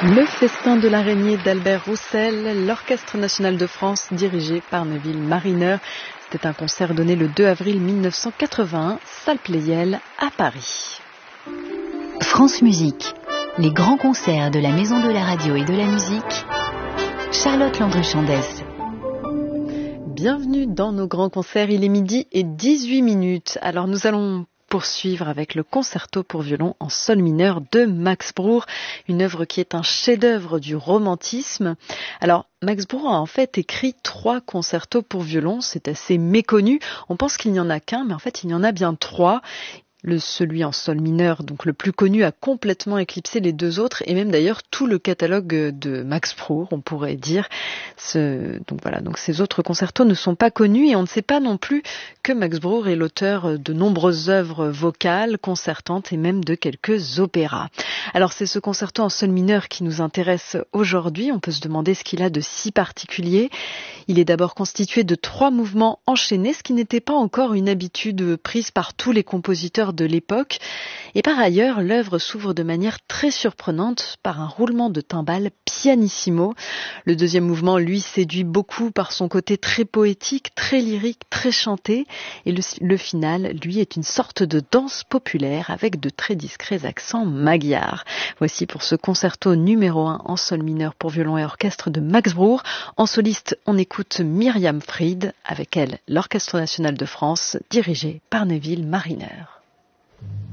Le festin de l'araignée d'Albert Roussel, l'Orchestre national de France dirigé par Neville Marriner. C'était un concert donné le 2 avril 1981, salle Pleyel à Paris. France Musique, les grands concerts de la Maison de la Radio et de la Musique. Charlotte Landry-Chandès. Bienvenue dans nos grands concerts, il est 12h18. Alors nous allons poursuivre avec le concerto pour violon en sol mineur de Max Bruch, une œuvre qui est un chef-d'œuvre du romantisme. Alors Max Bruch a en fait écrit 3 concertos pour violon, c'est assez méconnu. On pense qu'il n'y en a qu'un, mais en fait il y en a bien 3. Celui en sol mineur, donc le plus connu, a complètement éclipsé les 2 autres et même d'ailleurs tout le catalogue de Max Bruch, on pourrait dire. Donc ces autres concertos ne sont pas connus et on ne sait pas non plus que Max Bruch est l'auteur de nombreuses œuvres vocales, concertantes et même de quelques opéras. Alors c'est ce concerto en sol mineur qui nous intéresse aujourd'hui. On peut se demander ce qu'il a de si particulier. Il est d'abord constitué de 3 mouvements enchaînés, ce qui n'était pas encore une habitude prise par tous les compositeurs de l'époque. Et par ailleurs, l'œuvre s'ouvre de manière très surprenante par un roulement de timbales pianissimo. Le deuxième mouvement, lui, séduit beaucoup par son côté très poétique, très lyrique, très chanté. Et le final, lui, est une sorte de danse populaire avec de très discrets accents magyars. Voici pour ce concerto numéro 1 en sol mineur pour violon et orchestre de Max Bruch. En soliste, on écoute Myriam Fried, avec elle l'Orchestre national de France, dirigé par Neville Marriner.